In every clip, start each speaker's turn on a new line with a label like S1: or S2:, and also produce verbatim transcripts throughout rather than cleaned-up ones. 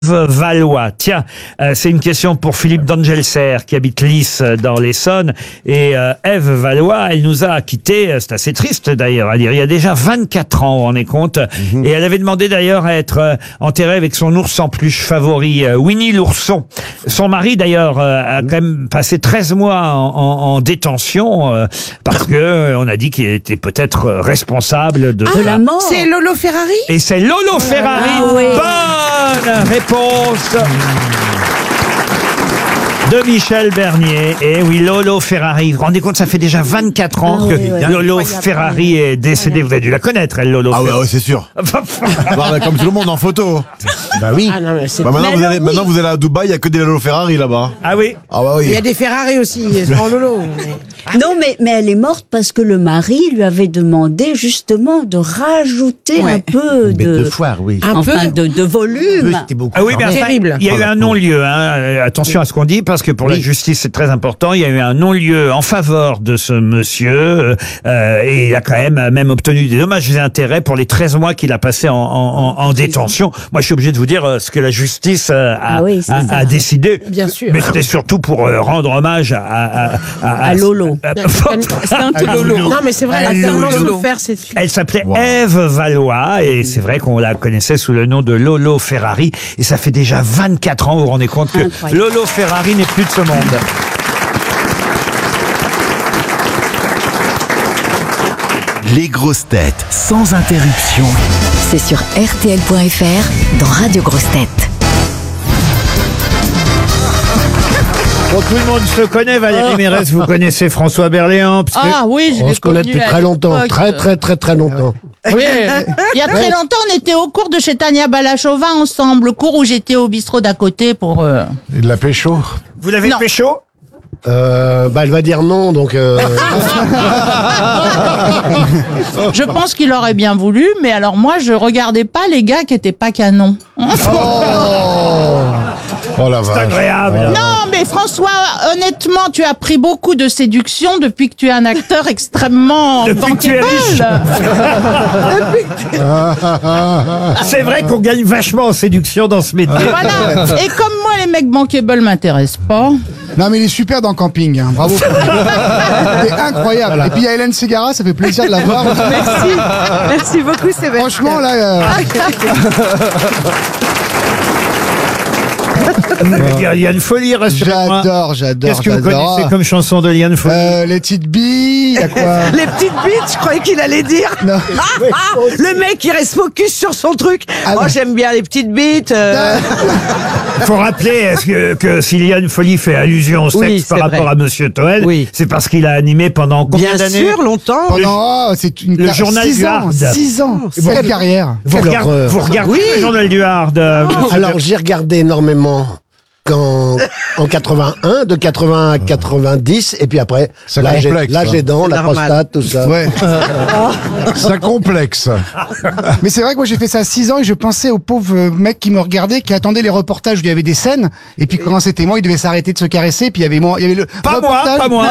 S1: Valois. Tiens, euh, c'est une question pour Philippe d'Angelser qui habite Lys euh, dans l'Essonne. Et euh, Ève Valois, elle nous a quittés, euh, c'est assez triste d'ailleurs à dire, il y a déjà vingt-quatre ans, on en est compte. Mm-hmm. Et elle avait demandé d'ailleurs à être euh, enterrée avec son ours en peluche favori, euh, Winnie l'ourson. Son mari d'ailleurs euh, a quand même passé treize mois en, en, en détention euh, parce que euh, on a dit qu'il était peut-être euh, responsable de,
S2: ah, de la mort.
S3: C'est Lolo Ferrari.
S1: Et c'est Lolo Ferrari.
S2: Ah, oui.
S1: Bonne réponse de Michel Bernier. Et oui, Lolo Ferrari. Vous vous rendez compte, ça fait déjà vingt-quatre ans
S2: ah,
S1: que
S2: oui, oui,
S1: Lolo Ferrari est décédé. Vous avez dû la connaître, elle, Lolo
S4: Ah ouais,
S1: Ferrari.
S4: ouais, c'est sûr. Bah, comme tout le monde en photo.
S3: Bah oui. Ah non, mais c'est...
S4: Bah, maintenant,
S3: mais
S4: vous
S3: alors,
S4: allez,
S3: oui.
S4: maintenant vous allez à Dubaï, il n'y a que des Lolo Ferrari là-bas.
S1: Ah oui.
S4: Ah bah oui.
S3: Il y a des Ferrari aussi, sans Lolo. Mais...
S2: Non, mais, mais elle est morte parce que le mari lui avait demandé justement de rajouter
S3: Ouais.
S2: un peu de,
S5: de foire, oui.
S3: Un
S2: enfin,
S3: peu.
S2: de, de volume.
S5: C'était beaucoup.
S1: Ah oui, mais enfin,
S3: Terrible.
S1: il y a eu un non-lieu. Hein. Euh, Attention à ce qu'on dit, parce que pour la justice, c'est très important. Il y a eu un non-lieu en faveur de ce monsieur, euh, et il a quand même même obtenu des dommages et intérêts pour les treize mois qu'il a passé en, en, en détention. Moi, je suis obligé de vous dire euh, ce que la justice euh, a,
S2: Ah oui, c'est
S1: a,
S2: ça.
S1: a décidé.
S3: Bien sûr.
S1: Mais c'était surtout pour euh, rendre hommage à... À, à, à,
S2: À Lolo.
S1: à-
S3: C'est un tout Lolo. Non, mais c'est vrai, elle a
S1: Ah,
S3: tellement
S1: Lolo.
S3: souffert, cette fille.
S1: Elle s'appelait Ève Valois, et c'est vrai qu'on la connaissait sous le nom de Lolo Ferrari, et ça fait déjà vingt-quatre ans, vous vous rendez compte que
S2: Incroyable.
S1: Lolo Ferrari n'est plus de ce monde.
S6: Les grosses têtes sans interruption.
S7: C'est sur R T L point F R dans Radio Grosses Têtes.
S1: Bon, tout le monde se connaît, Valérie Mérès, vous connaissez François Berléand, parce que-
S8: Ah oui, je
S5: On
S8: l'ai
S5: se connaît
S8: connu
S5: depuis
S8: à
S5: très longtemps,
S8: l'époque.
S5: très très très très longtemps.
S8: Oui, il y a très longtemps, on était au cours de chez Tania Balachova ensemble, le cours où j'étais au bistrot d'à côté pour... euh,
S5: Il l'a pécho.
S1: vous l'avez
S8: Non.
S1: pécho.
S5: Euh, bah, elle va dire non, donc. Euh...
S8: Je pense qu'il aurait bien voulu, mais alors moi, je regardais pas les gars qui étaient pas canons.
S5: oh, oh la
S1: C'est
S5: vache.
S1: agréable.
S8: Non, mais François, honnêtement, tu as pris beaucoup de séduction depuis que tu es un acteur extrêmement
S1: Depuis que tu es riche.
S8: bankable.
S1: C'est vrai qu'on gagne vachement en séduction dans ce métier.
S8: Voilà. Et comme moi, les mecs bankable m'intéressent pas.
S9: Non mais il est super dans Camping, hein. Bravo. C'est incroyable. Et puis il y a Hélène Ségara, ça fait plaisir de la voir.
S3: Merci. Merci beaucoup, Sébastien.
S9: Franchement là, euh,
S1: Il y a une folie, rassurez-moi.
S9: j'adore, j'adore.
S1: Qu'est-ce que vous
S9: j'adore.
S1: connaissez comme chanson de Liane Folie?
S9: euh, Les petites billes, il y a quoi?
S3: Les petites bites, je croyais qu'il allait dire.
S9: Non.
S3: Ah, le mec, il reste focus sur son truc.
S9: Ah,
S3: Moi,
S9: ouais.
S3: j'aime bien les petites bites. euh,
S1: Il faut rappeler est-ce que, que si Liane Folie fait allusion au sexe
S3: Oui,
S1: par
S3: c'est
S1: rapport
S3: vrai.
S1: à Monsieur Toen,
S3: Oui.
S1: c'est parce qu'il a animé pendant combien
S3: Bien
S1: d'années?
S3: sûr, longtemps.
S9: Pendant, oh, c'est une
S1: le
S9: car-
S1: journal
S9: six
S1: du
S9: ans,
S1: Hard.
S9: six ans,
S1: Vous-
S9: quelle carrière.
S1: Vous,
S5: Quelle
S1: regardez,
S5: horreur.
S1: vous regardez
S3: Oui.
S1: le journal du Hard euh, monsieur
S5: Alors j'ai regardé énormément quand en quatre-vingt-un, de quatre-vingts à quatre-vingt-dix, et puis après
S4: Ça
S5: l'âge
S4: complexe,
S5: l'âge
S4: hein.
S5: aidant, la
S3: normal.
S5: prostate, tout ça.
S9: Ouais.
S4: Ça complexe.
S9: Mais c'est vrai que moi j'ai fait ça six ans et je pensais au pauvre euh, mec qui me regardait, qui attendait les reportages où il y avait des scènes. Et puis quand c'était moi, il devait s'arrêter de se caresser. Puis il y avait moi, il y avait le
S1: Pas moi,
S9: reportage.
S1: pas moi.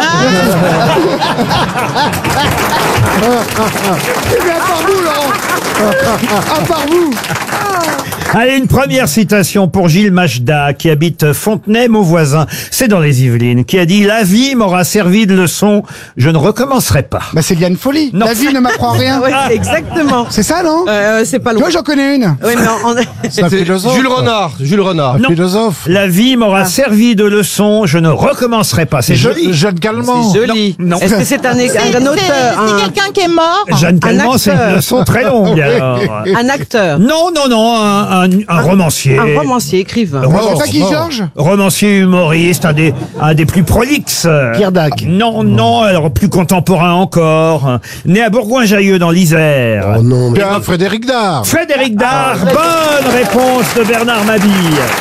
S9: Eh bien, à part vous, Laurent. À part vous.
S1: Allez, une première citation pour Gilles Majda, qui habite Fontenay, Mauvoisin. C'est dans les Yvelines, qui a dit « La vie m'aura servi de leçon, je ne recommencerai pas.
S9: Bah c'est Liane Folie.
S1: Non.
S9: La vie ne m'apprend rien.
S3: Ouais, exactement.
S9: C'est ça, non?
S3: Euh, c'est pas
S9: Tu
S3: loin.
S9: vois, j'en connais une.
S3: Oui, mais on...
S4: C'est un philosophe.
S10: Jules Renard, Jules Renard.
S1: Non.
S4: Philosophe.
S1: La vie m'aura servi de leçon, je ne recommencerai pas. » C'est joli.
S4: Jeanne Calment.
S3: C'est joli.
S1: Non, non.
S3: Est-ce que c'est un,
S8: C'est
S3: un,
S8: c'est-
S3: auteur,
S8: c'est
S3: un,
S8: quelqu'un qui est mort.
S1: Jeanne
S3: un
S1: Calment, c'est une
S3: acteur.
S1: leçon très longue. alors.
S3: un acteur,
S1: Non, non, non, un, un, un romancier.
S3: un romancier, écrivain?
S1: Ro-
S9: C'est pas qui, Georges?
S1: Romancier humoriste, un des, un des plus prolixes.
S5: Pierre Dac.
S1: Non, non, alors plus contemporain encore. Né à Bourgoin-Jallieu dans l'Isère.
S5: Oh non, mais...
S4: Bien, Frédéric Dard.
S1: Frédéric Dard, bonne réponse de Bernard Mabille.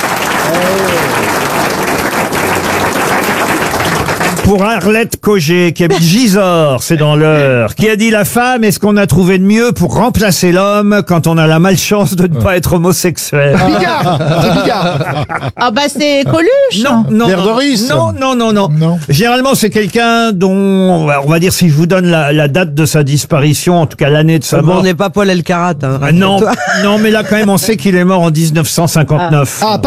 S1: Pour Arlette Cogé, qui habite Gisors, c'est dans l'Eure, qui a dit « La femme est ce qu'on a trouvé de mieux pour remplacer l'homme quand on a la malchance de ne pas être homosexuel.
S9: Bigard. C'est Bigard.
S8: Ah bah c'est Coluche.
S1: Non, non,
S4: Pierre
S1: non,
S4: Doris.
S1: non, non, non, non,
S4: Non.
S1: Généralement, c'est quelqu'un dont, on va on va dire, si je vous donne la, la date de sa disparition, en tout cas l'année de sa
S3: Bon,
S1: mort.
S3: on n'est pas Paul Elkarat. Hein,
S1: Ah, non,
S3: rassure-toi.
S1: non, mais là, quand même, on sait qu'il est mort en dix-neuf cent cinquante-neuf.
S9: Ah,